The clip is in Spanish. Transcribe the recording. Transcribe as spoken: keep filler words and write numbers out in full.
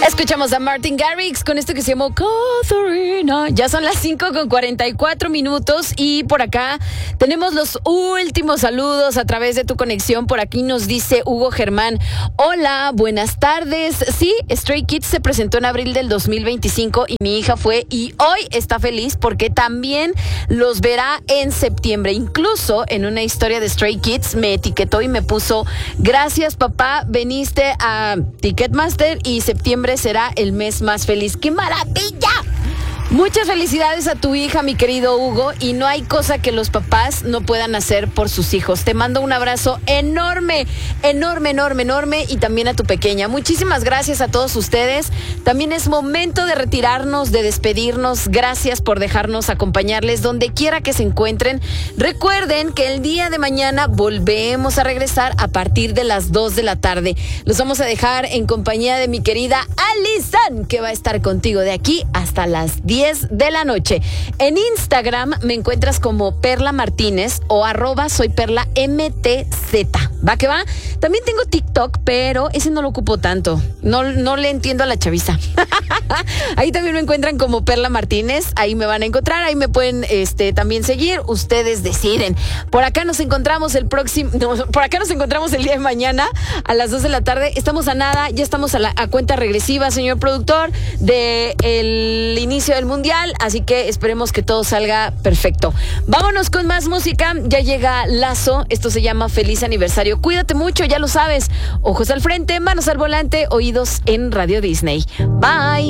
Escuchamos a Martin Garrix con esto que se llamó Catherine. Ya son las cinco con cuarenta y cuatro minutos y por acá tenemos los últimos saludos a través de tu conexión. Por aquí nos dice Hugo Germán. Hola, buenas tardes. Sí, Stray Kids se presentó en abril del dos mil veinticinco y mi hija fue y hoy está feliz porque también los verá en septiembre. Incluso en una historia de Stray Kids me etiquetó y me puso: gracias papá, veniste a Ticketmaster y septiembre será el mes más feliz. ¡Qué maravilla! Muchas felicidades a tu hija, mi querido Hugo, y no hay cosa que los papás no puedan hacer por sus hijos. Te mando un abrazo enorme, enorme, enorme, enorme, y también a tu pequeña. Muchísimas gracias a todos ustedes. También es momento de retirarnos, de despedirnos. Gracias por dejarnos acompañarles donde quiera que se encuentren. Recuerden que el día de mañana volvemos a regresar a partir de las dos de la tarde. Los vamos a dejar en compañía de mi querida Alison, que va a estar contigo de aquí hasta las diez de la noche. En Instagram me encuentras como Perla Martínez o arroba soy Perla M T Z. ¿Va que va? También tengo TikTok, pero ese no lo ocupo tanto. No, no le entiendo a la chaviza. Ahí también me encuentran como Perla Martínez. Ahí me van a encontrar. Ahí me pueden este, también seguir. Ustedes deciden. Por acá nos encontramos el próximo... No, por acá nos encontramos el día de mañana a las dos de la tarde. Estamos a nada. Ya estamos a la a cuenta regresiva, señor productor, de el inicio del mundial, así que esperemos que todo salga perfecto. Vámonos con más música. Ya llega Lazo. Esto se llama Feliz Aniversario. Cuídate mucho, ya lo sabes. Ojos al frente, manos al volante, oídos en Radio Disney. Bye.